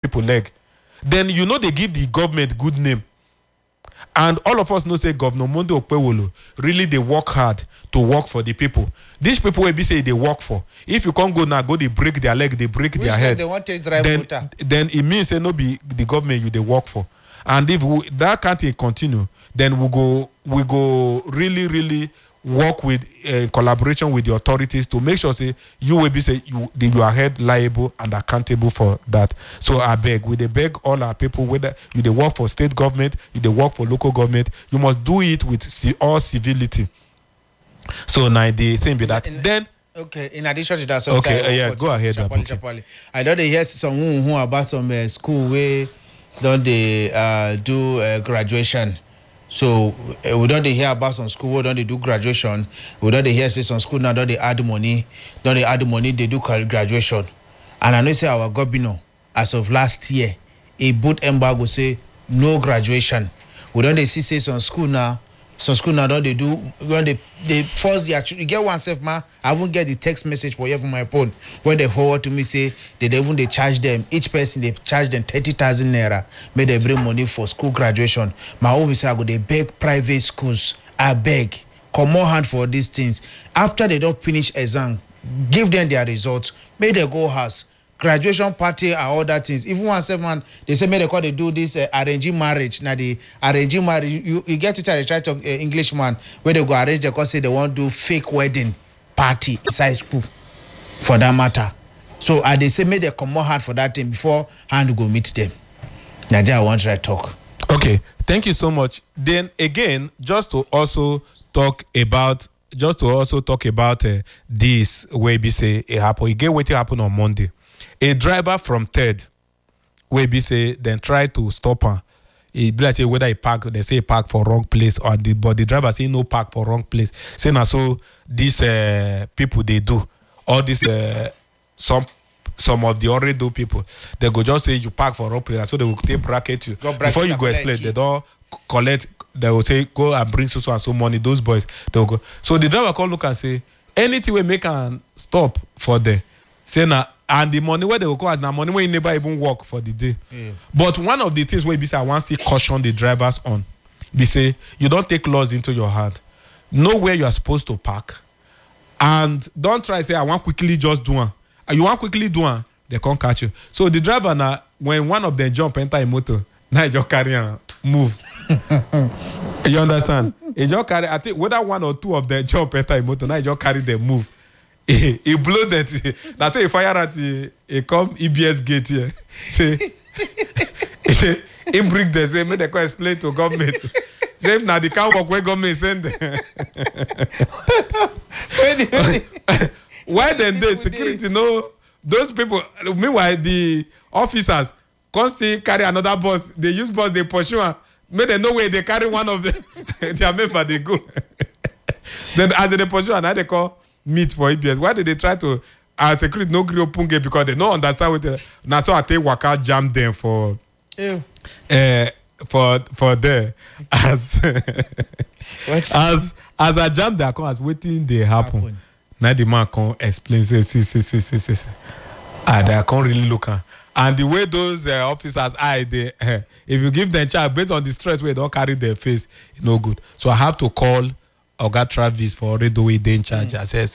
people leg. Then you know they give the government good name. And all of us know say Governor Monday Okpewolo really they work hard to work for the people. These people will be say they work for. If you can't go now, go they break their leg, they break their head. They want to drive then it means say no be the government you they work for. And if that can't continue, then we go really work with collaboration with the authorities to make sure say you will be say you are held liable and accountable for that. So I beg, we they beg all our people, whether you they work for state government, you they work for local government, you must do it with all civility. So now the thing be that then. Okay, in addition to that, go ahead. I know they hear some who about some school where don't they do graduation. So we don't hear about some school where don't they do graduation. We don't hear say some school now don't they add money. Don't they add money, they do graduation. And I know say our governor as of last year, a boot embargo say no graduation. We don't they see say some school now don't they do when they force the actual. You get one self man. I won't get the text message for you from my phone when they forward to me say they charge them each person they charge them 30,000 naira. May they bring money for school graduation. My own say I go they beg private schools. I beg come more hand for these things. After they don't finish exam, give them their results. May they go house. Graduation party and all that things. Even one man, they say, may they do this arranging marriage. Now the arranging marriage, you get it at a church of Englishman where they go arrange because say they want to do fake wedding party inside school for that matter. So they say, may they come more hard for that thing before hand go meet them. Now I want to talk. Okay, thank you so much. Then again, just to also talk about this way be say it happen. You get what happen on Monday. A driver from Third, where be say then try to stop her. It be like say whether he park, they say he park for wrong place or but the driver say no park for wrong place. Say now so these people they do all this some of the already do people they go just say you park for wrong place so they will take bracket you before you go explain they don't collect. They will say go and bring so and so money. Those boys they'll go. So the driver come look and say anything we make and stop for there. Say now. And the money where they will go as now money where you never even work for the day. Yeah. But one of the things where be say I want to caution the drivers on, be say you don't take laws into your hand. Know where you are supposed to park, and don't try say I want quickly just do one. You want quickly do one, they can't catch you. So the driver now when one of them jump enter a motor, now you just carry and move. You understand? You just carry. I think whether one or two of them jump enter a motor, now you just carry them move. He blow that. That's why he fire at he come EBS gate here. Say, he bring the same. Make they can explain to government. Same now the can't work where government send. Why then the security no those people? Meanwhile the officers constantly carry another bus. They use bus they pursue. Make them know where they carry one of them. Their member they go. Then as they pursue another they call. Meet for EBS. Why did they try to security no gree open gate because they don't understand what now so I take waka jam them for there as as I jam there come as waiting they happen. Now the man can explain say see. And they can't really look at. And the way those officers they if you give them charge based on the stress where they don't carry their face, it's no good. So I have to call Oga Travis for already way they in charge. I said,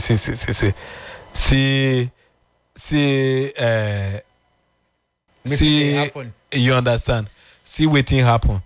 see, you understand? See waiting happen.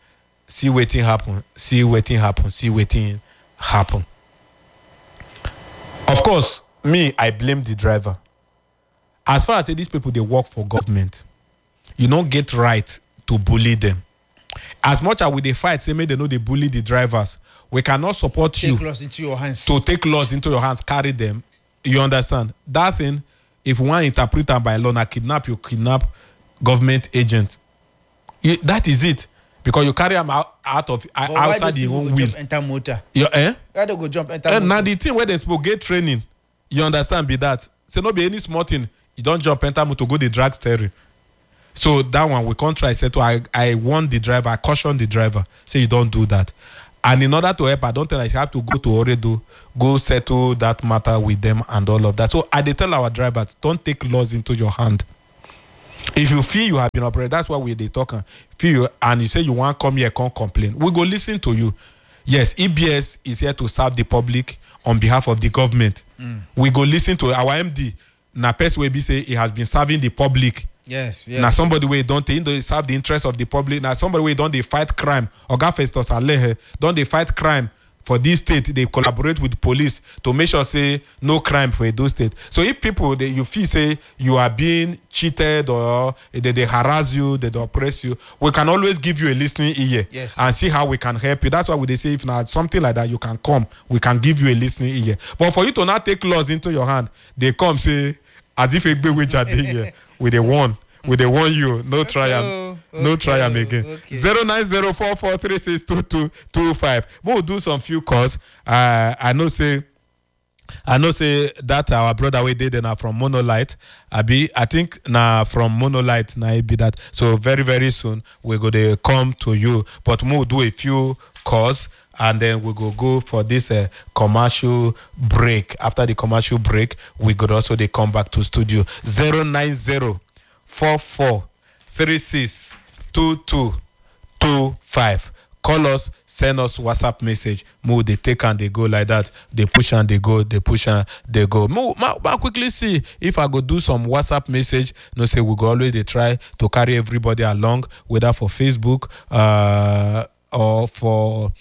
Of course, me, I blame the driver. As far as these people, they work for government. You don't get right to bully them. As much as we they fight, say they know they bully the drivers. We cannot support you laws into your hands. To take laws into your hands, carry them. You understand? That thing, if you want to interpret them by law, you kidnap government agent. That is it. Because you carry them outside the own will. Enter motor. Why they go jump enter motor? Now the thing where they supposed get training, you understand be that. So no be any small thing. You don't jump enter motor, go the drag steering. So that one we can't try. Say to I warn the driver, I caution the driver. Say you don't do that. And in order to help, I don't tell you have to go to Oredo, go settle that matter with them and all of that. So I tell our drivers, don't take laws into your hand. If you feel you have been operated, that's what they talking. Feel you, and you say you want come here, come complain. We go listen to you. Yes, EBS is here to serve the public on behalf of the government. We go listen to our MD. Na person wey be say he has been serving the public. Yes. Now somebody wey don't serve the interest of the public. Now somebody wey don't they fight crime. Oga Festus Alehe don't they fight crime for this state. They collaborate with police to make sure say no crime for Edo State. So if people you feel say you are being cheated or they harass you, they oppress you, we can always give you a listening ear and see how we can help you. That's why they say if not something like that you can come, we can give you a listening ear. But for you to not take laws into your hand, they come say as if a big witch are there with a one. We they warn you, no try am again. 09044362225. We'll do some few calls. I know say that our brother we did now from Monolite. I think now from Monolite now it be that. So very very soon we're gonna come to you. But we'll do a few calls and then we go for this commercial break. After the commercial break, we could also they come back to studio 09044362225. Call us, send us WhatsApp message. Move they take and they go like that. They push and they go, they push and they go. Move quickly see if I go do some WhatsApp message. No say we go always they try to carry everybody along, whether for Facebook or for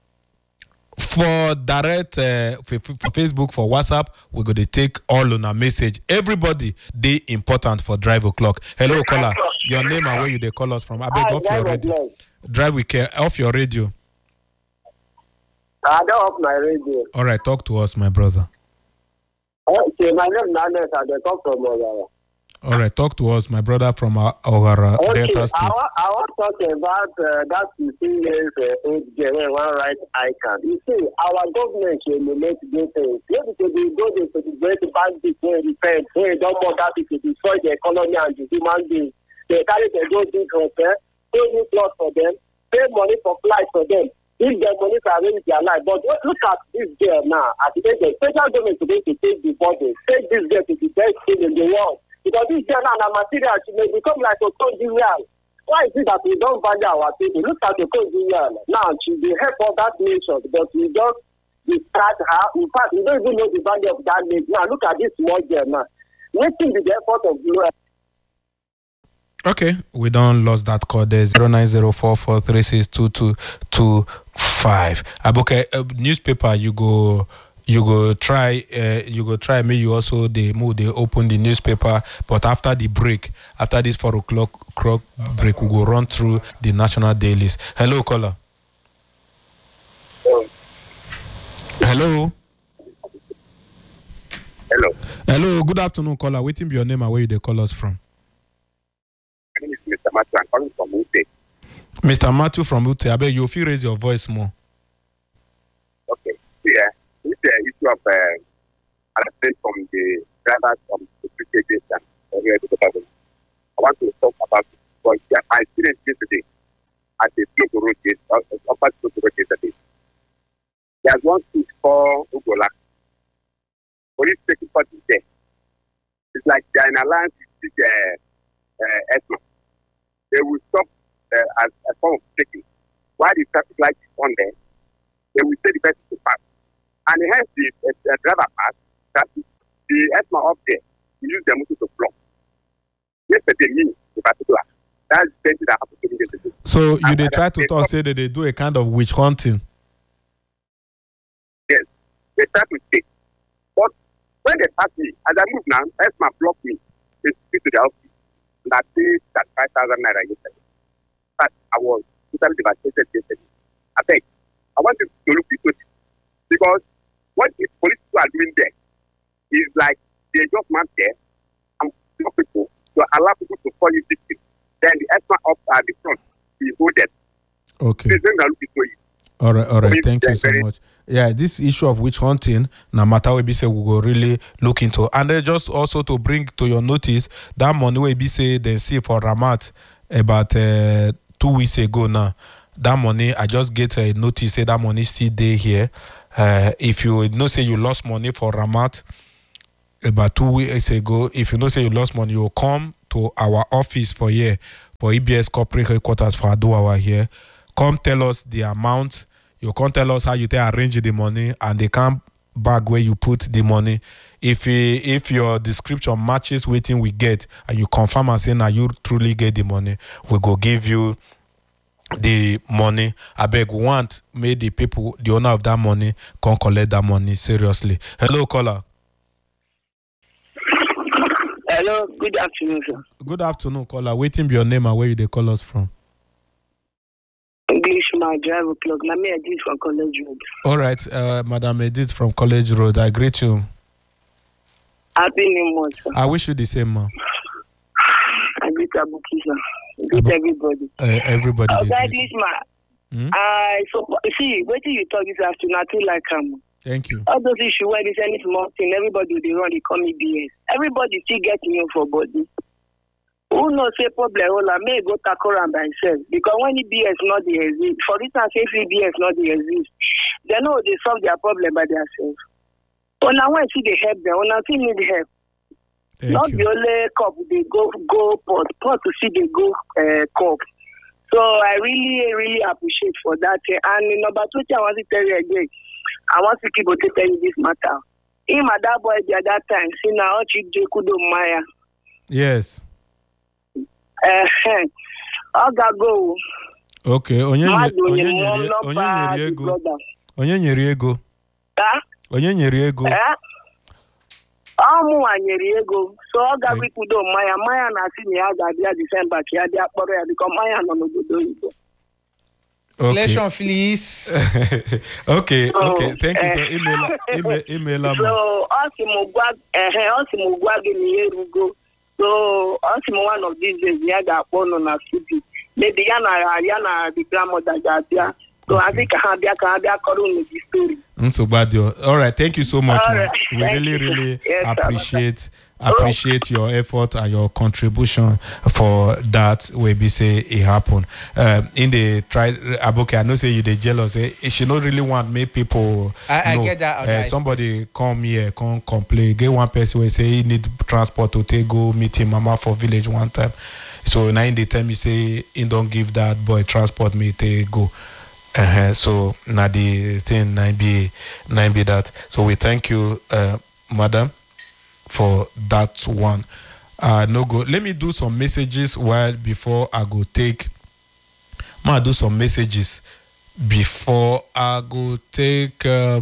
direct for Facebook, for WhatsApp, we're going to take all on a message. Everybody, they important for Drive O'Clock. Hello, caller. Your name and where you they call us from? I beg off your radio. Drive with care. Off your radio. I don't off my radio. All right, talk to us, my brother. Okay, my name is Nanes. I come from Ogara. All right, talk to us, my brother from Ogara, Delta State. I want to talk about that 15 years old girl one right icon. You see, our government should make good things. Maybe they go to celebrate bandits, they repent, they don't want that to destroy the economy and the human beings. They carry the go big hotel, pay new clothes for them, pay money for flights for them. If their money can arrange their life. But look at this girl now. At the end, the federal government today to take the body, take this girl to the best thing in the world. Because this girl now, material, she may become like a Nigerian. Why is it that we don't value our people? Look at the Nigerian. Now, she will help other nations, but we just discard her. In fact, we don't even know the value of that nation. Now, look at this small girl now. Waiting with the effort of glory. Okay, we don't lost that call there. 09044362225. Okay, newspaper you go try maybe you also they open the newspaper, but after the break, after this 4 o'clock break, we go run through the national dailies. Hello, caller. Hello. Good afternoon, caller. Waiting be your name and where you they call us from. My name is Mr. Matthew. I'm calling from Ute. Mr. Matthew from Ute. I beg you, if you raise your voice more. Okay. Yeah. It's the issue of arrest from the drivers from the security station. I want to talk about it because my experience yesterday at the Slogo Road gate, upper Slogo Road yesterday. There's one street called Ugola. Police taking part is there. It's like they're in alliance with the ESMA. They will stop as a form of taking. While the traffic light is on there, they will say the person to pass. And hence the driver pass, that the ESMA up there will use their motor to block. Yesterday, me in particular, that's the thing that happened to me yesterday. So you they try to talk, say that they do a kind of witch hunting. Yes, they try to take. But when they pass me, as I move now, ESMA block me. They speak to the office. That pays that 5,000 naira yesterday. But I was totally devastated yesterday. I think I want you to look into it because what the police are doing there is like they just man there and stop people to allow people to fall in victims. Then the ESMA up at the front, we hold them. Okay. Please don't look into it. All right. Thank you so much. Yeah, this issue of witch hunting, no matter what we say, we will really look into. And then just also to bring to your notice that money we be say they see for Ramat about 2 weeks ago now. That money I just get a notice say that money still there here. If you know say you lost money for Ramat about 2 weeks ago, if you know say you lost money, you will come to our office for here, for EBS corporate headquarters for Adowawa here. Come tell us the amount. You come tell us how you arrange the money, and they come back where you put the money. If your description matches waiting we get, and you confirm and say now you truly get the money, we go give you the money. I beg, want make the people, the owner of that money, come collect that money seriously. Hello, caller. Hello, good afternoon, sir. Good afternoon, caller. Waiting be your name and where you they call us from. English, my driver clock. Let me edit from College Road. All right, Madam Edith from College Road. I greet you. Happy New Month, sir. I wish you the same, man. I greet Abuki, sir. I greet everybody. Everybody. Okay, this man. So see, wait till you talk this afternoon. I feel like Thank you. all those issues where there's any small thing, everybody they run, they call me BS. Everybody still getting you for body. Who knows say problem? I may go tackle around by himself because when the BS not the exist, for instance, if the BS not the exist, they know they solve their problem by themselves. So now when I see they help them, when I see need help. Thank Not you. the only cup they go pot to see they go cup. So I really appreciate for that. And number two, I want to tell you again. I want to keep on telling you this matter. Him and that boy the other time, see now Chief Kudo Maya. Yes. I'll go. Okay. Onye nyeri ego. Anyere ego. So ọ ga kwudo Maya na asị na ya ga-abịa December ka ya bịa kpọrọ ya because Maya nọ n'obodo Igbo. Congratulations, Phyllis. Okay. Thank you, sir. Email. So, ọ gwa gị na ihe rugo. So, one of these days, ya ga-akpọ nọ na studio. Maybe ya na the grandmother ga-abịa. So, I think ka ha bịa kọrọ unu the story. All right, thank you so much. Right. We really Yes, appreciate your effort and your contribution for that. Where we say it happened. In the try, Abuke, I know say you they jealous. She don't really want make people. I get that. Somebody come here, come complain. Get one person who say he need transport to take go meet him mama for village one time. So now in the time you say he don't give that boy transport me take go. So now the thing 9B that. So we thank you, madam, for that one. No go. Let me do some messages before I go take. Do some messages before I go take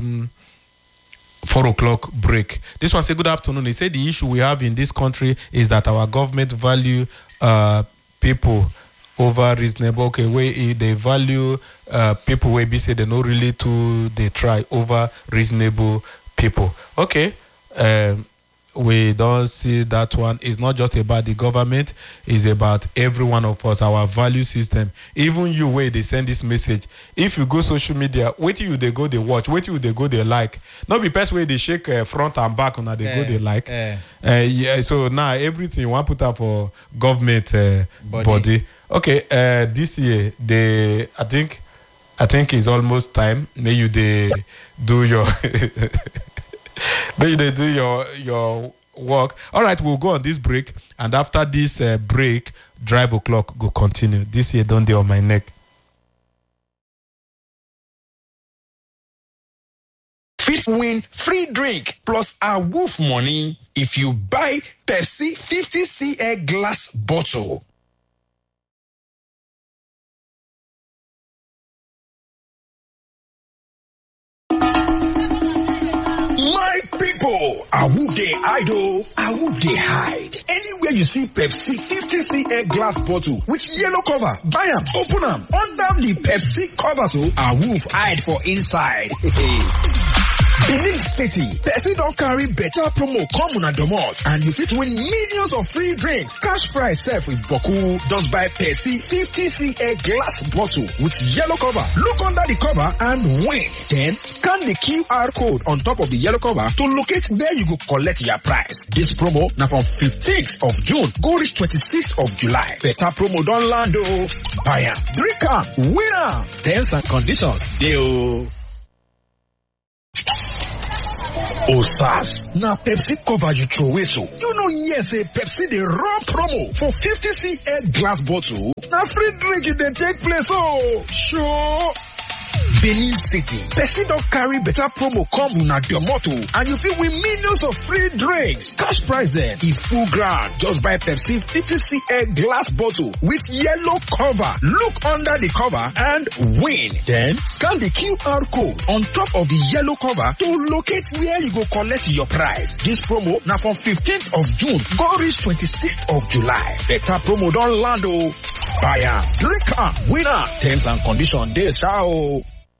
4 o'clock break. This one say good afternoon. He said the issue we have in this country is that our government value people over reasonable. Okay, where they value people where be say they not really they try over reasonable people. Okay. We don't see that one. It's not just about the government, it's about every one of us, our value system. Even you where they send this message. If you go social media, wait till you they go they watch, wait till you they go they like. Not be best way they shake front and back on they go they like. Yeah, so now everything you want put up for government body. Okay, this year I think it's almost time. May you they do your maybe they do your work. All right, we'll go on this break, and after this break, Drive O'Clock go continue. This year, don't they on my neck. Fit win free drink plus a wolf money if you buy Pepsi 50cl glass bottle. My people, I wolf they idle, I wolf they hide. Anywhere you see Pepsi 50cl glass bottle with yellow cover, buy them, open them, under the Pepsi cover so a wolf hide for inside. Benin City, Pepsi don't carry better promo come on a domot, and you fit win millions of free drinks. Cash prize self with Boku. Just buy Pepsi 50cl glass bottle with yellow cover. Look under the cover and win. Then scan the QR code on top of the yellow cover to locate where you go collect your prize. This promo now from 15th of June go reach 26th of July. Better promo don't land oh. Buy am, drink am, win am. Terms and conditions dey oh. Osas, na Pepsi cover you throw away so. You know yes, a Pepsi dey run promo for 50cl glass bottle. Na free drink it dey take place oh. Sure. Benin City, Pepsi don carry better promo come una your motto and you fit win millions of free drinks. Cash prize dem, e full ground. Just buy Pepsi 50cl glass bottle with yellow cover. Look under the cover and win. Then scan the QR code on top of the yellow cover to locate where you go collect your prize. This promo na from 15th of June go reach 26th of July. Better promo don land oh. Buy am, drink am, win am. Terms and conditions dey sha.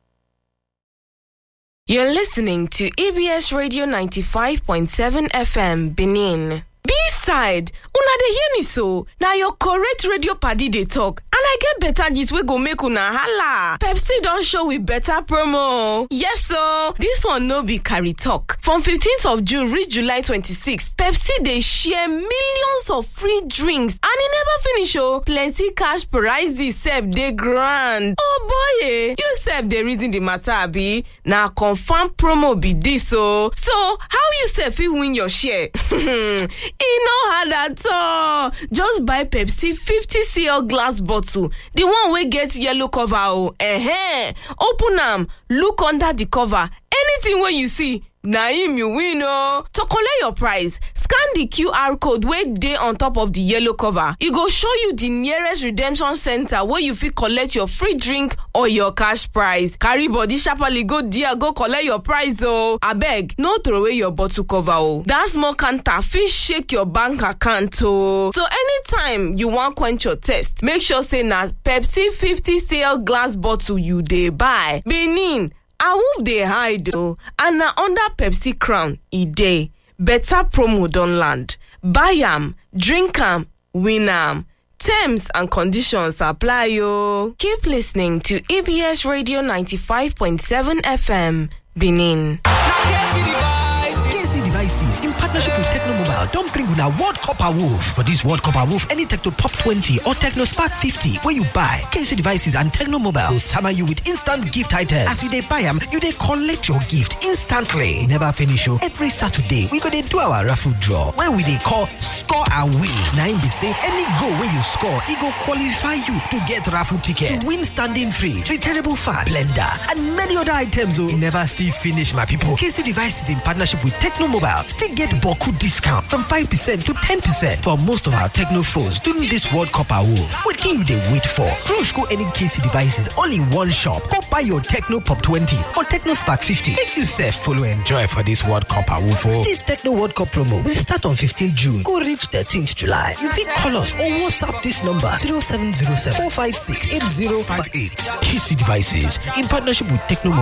You're listening to EBS Radio 95.7 FM, Benin. B-side, una dey hear me so? Now your correct radio paddy dey talk, and I get better gist wey go make una hala. Pepsi don show with better promo. Yes so, this one no be carry talk. From 15th of June reach July 26th, Pepsi dey share millions of free drinks, and e never finish oh. Plenty cash prizes sef dey grand. Oh boy you sef dey reason the matter abi? Na confirm promo be this oh. So, how you sef fit win your share? E no hard at all. Just buy Pepsi 50cl glass bottle, the one wey get yellow cover oh. Open am, look under the cover. Anything wey you see, na him you win oh. To collect your prize, scan the QR code wey dey on top of the yellow cover. E go show you the nearest redemption center where you fit collect your free drink or your cash prize. Carry body sharply go there go collect your prize oh. Abeg, no throw away your bottle cover oh. That small counter fit shake your bank account oh. So anytime you wan quench your thirst, make sure say na Pepsi 50cl glass bottle you dey buy. Benin, awoof dey hide oh, and na under Pepsi crown e dey. Better promo don land. Buy am, drink am, win am. Terms and conditions apply yo. Keep listening to EBS Radio 95.7 FM, Benin. KC Devices, in partnership with Techno Mobile, don't bring una World Cup awoof. For this World Cup awoof, any Techno Pop 20 or Techno Spark 50 where you buy, KC Devices and Techno Mobile will summer you with instant gift items. As you dey buy them, you dey collect your gift instantly. We never finish oh. Every Saturday, we go dey do our raffle draw where we dey call Score and Win. Now be say any goal where you score, it go qualify you to get raffle ticket, to win standing free, rechargeable fan, blender, and many other items oh. We never still finish my people. KC Devices in partnership with Techno Mobile still get Boku discount from 5% to 10% for most of our Techno phones during this World Cup awoof. What do you dey wait for? Rush go any KC Devices all in one shop. Go buy your Techno Pop 20 or Techno Spark 50. Make yourself follow enjoy for this World Cup awoof. This Techno World Cup promo will start on 15th June. Go reach 13th July. You can call us or WhatsApp this number 0707 456 8058. KC Devices in partnership with Techno Mobile.